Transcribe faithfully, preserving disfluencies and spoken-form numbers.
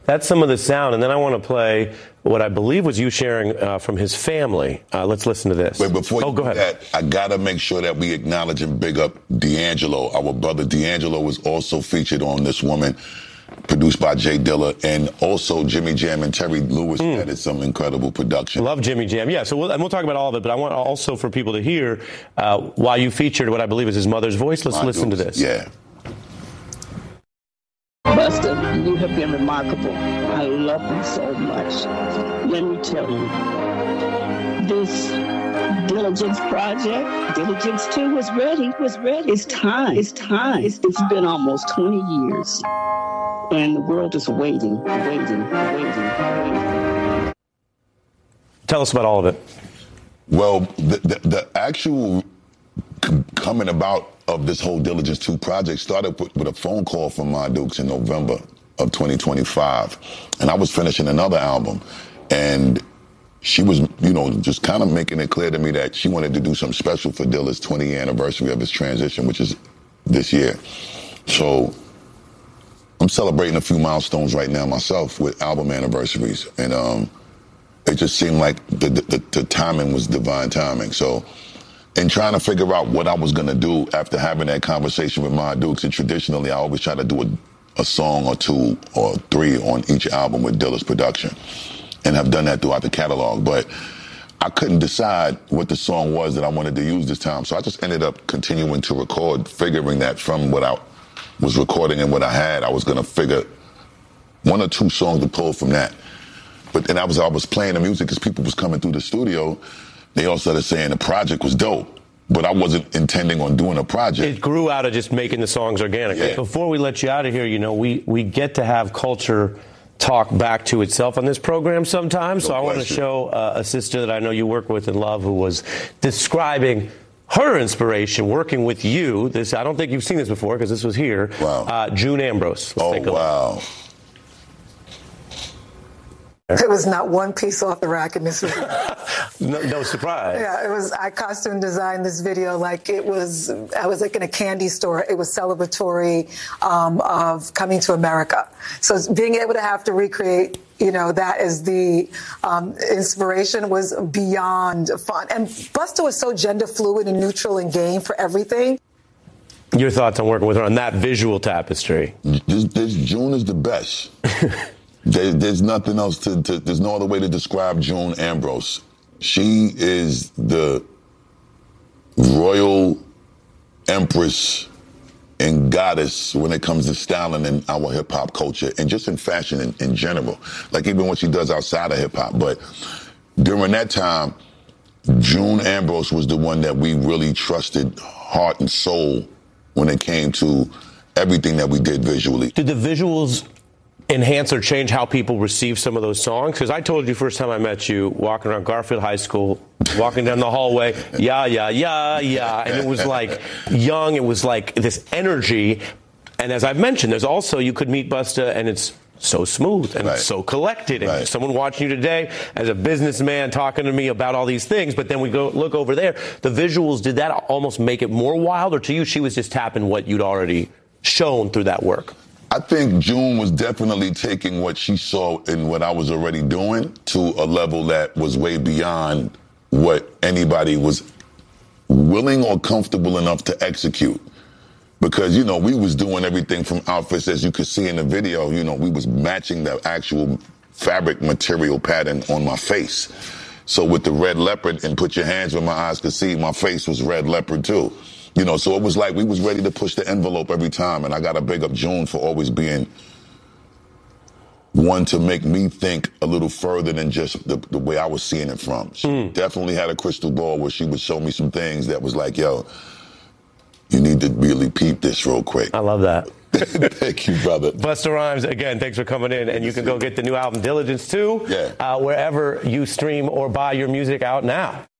That's some of the sound. And then I want to play what I believe was you sharing uh, from his family. Uh, let's listen to this. Wait, before oh, you go do ahead. that, I got to make sure that we acknowledge and big up D'Angelo. Our brother D'Angelo was also featured on This Woman, produced by Jay Dilla, and also Jimmy Jam and Terry Lewis mm. added some incredible production. Love Jimmy Jam. Yeah, so we'll, and we'll talk about all of it, but I want also for people to hear uh, why you featured what I believe is his mother's voice. Let's My listen dudes, to this. Yeah. Busta, you have been remarkable. I love you so much. Let me tell you, this Diligence project, Diligence two was ready, was ready. It's time, it's time. It's, it's been almost twenty years, and the world is waiting, waiting, waiting, waiting. Tell us about all of it. Well, the, the, the actual c- coming about of this whole Diligence two project started with, with a phone call from my Dukes in November of twenty twenty-five. And I was finishing another album. And she was, you know, just kind of making it clear to me that she wanted to do something special for Dilla's twentieth anniversary of his transition, which is this year. So I'm celebrating a few milestones right now myself with album anniversaries. And um, it just seemed like the, the, the timing was divine timing. So in trying to figure out what I was going to do after having that conversation with my Dukes, and traditionally I always try to do a, a song or two or three on each album with Dilla's production, and have done that throughout the catalog. But I couldn't decide what the song was that I wanted to use this time, so I just ended up continuing to record, figuring that from what I was recording and what I had, I was going to figure one or two songs to pull from that. But then I was I was playing the music because people was coming through the studio. They all started saying the project was dope, but I wasn't intending on doing a project. It grew out of just making the songs organically. Yeah. Before we let you out of here, you know, we, we get to have culture talk back to itself on this program sometimes. No so I want to question. show uh, a sister that I know you work with and love, who was describing her inspiration working with you. This I don't think you've seen this before because this was here. Wow. Uh, June Ambrose. Let's Oh, take a look. wow. There was not one piece off the rack in this video. no, no surprise. Yeah, it was, I costume designed this video like it was, I was like in a candy store. It was celebratory um, of coming to America. So being able to have to recreate, you know, that as the um, inspiration was beyond fun. And Busta was so gender fluid and neutral and game for everything. Your thoughts on working with her on that visual tapestry? This, this June is the best. There, there's nothing else to, to, there's no other way to describe June Ambrose. She is the royal empress and goddess when it comes to styling in our hip hop culture and just in fashion in, in general. Like even what she does outside of hip hop. But during that time, June Ambrose was the one that we really trusted heart and soul when it came to everything that we did visually. Did the visuals enhance or change how people receive some of those songs? Because I told you first time I met you, walking around Garfield High School, walking down the hallway, yeah, yeah, yeah, yeah. And it was like young, it was like this energy. And as I've mentioned, there's also, you could meet Busta and it's so smooth and right. so collected. And right. someone watching you today as a businessman talking to me about all these things, but then we go look over there. The visuals, did that almost make it more wild? Or to you, she was just tapping what you'd already shown through that work? I think June was definitely taking what she saw in what I was already doing to a level that was way beyond what anybody was willing or comfortable enough to execute. Because, you know, we was doing everything from outfits, as you could see in the video, you know, we was matching the actual fabric material pattern on my face. So with the red leopard and put your hands where my eyes could see, my face was red leopard too. You know, so it was like we was ready to push the envelope every time. And I got to big up June for always being one to make me think a little further than just the, the way I was seeing it from. She mm. definitely had a crystal ball where she would show me some things that was like, yo, you need to really peep this real quick. I love that. Thank you, brother. Busta Rhymes, again, thanks for coming in. And you can go get the new album, Diligence two, yeah. uh, wherever you stream or buy your music out now.